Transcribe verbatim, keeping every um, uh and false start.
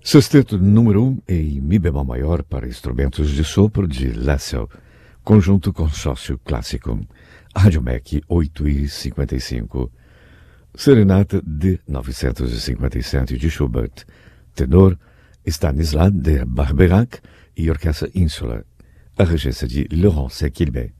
Sexteto número um em Mi bemol maior para instrumentos de sopro de Lassell, conjunto consórcio clássico, Rádio M E C oito e cinquenta e cinco. Serenata de novecentos e cinquenta e sete de Schubert, tenor Stanislas de Barbeyrac e Orquestra Insula, a regência de Laurent Sequilbet.